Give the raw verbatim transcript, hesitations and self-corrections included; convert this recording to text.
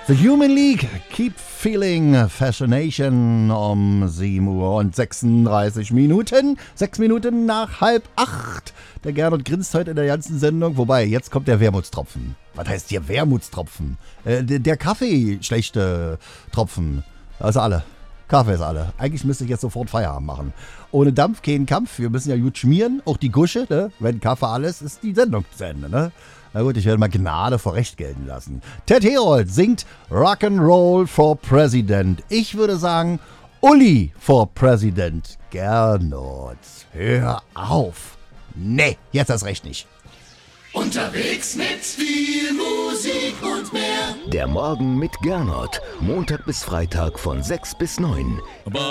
The Human League, Keep Feeling Fascination um sieben Uhr und sechsunddreißig Minuten. Sechs Minuten nach halb acht. Der Gernot grinst heute in der ganzen Sendung. Wobei, jetzt kommt der Wermutstropfen. Was heißt hier Wermutstropfen? Äh, der, der Kaffee, schlechte Tropfen. Also alle. Kaffee ist alle. Eigentlich müsste ich jetzt sofort Feierabend machen. Ohne Dampf kein Kampf. Wir müssen ja gut schmieren. Auch die Gusche, ne? Wenn Kaffee alles ist, die Sendung zu Ende, ne? Na gut, ich werde mal Gnade vor Recht gelten lassen. Ted Herold singt Rock'n'Roll for President. Ich würde sagen, Uli for President. Gernot, hör auf. Nee, jetzt erst recht nicht. Unterwegs mit viel Musik und mehr. Der Morgen mit Gernot. Montag bis Freitag von sechs bis neun.